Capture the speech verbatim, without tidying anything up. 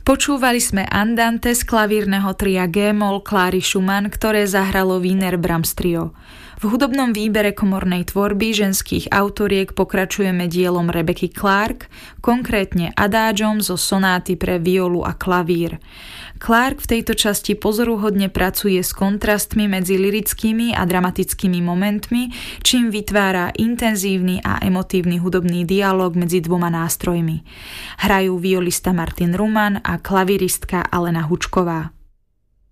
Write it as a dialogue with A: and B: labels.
A: Počúvali sme andante z klavírneho tria G-moll Kláry Schumann, ktoré zahralo Wiener Brahms Trio. V hudobnom výbere komornej tvorby ženských autoriek pokračujeme dielom Rebeccy Clark, konkrétne adágiom zo sonáty pre violu a klavír. Clark v tejto časti pozoruhodne pracuje s kontrastmi medzi lyrickými a dramatickými momentmi, čím vytvára intenzívny a emotívny hudobný dialog medzi dvoma nástrojmi. Hrajú violista Martin Ruman a klavíristka Alena Hučková.